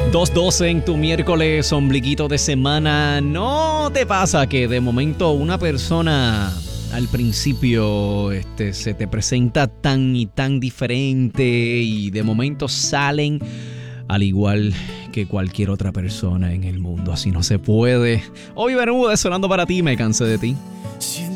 2:12 en tu miércoles, ombliguito de semana. ¿No te pasa que de momento una persona al principio se te presenta tan y tan diferente y de momento salen al igual que cualquier otra persona en el mundo? Así no se puede. Hoy Bermúdez sonando para ti, me cansé de ti. Siento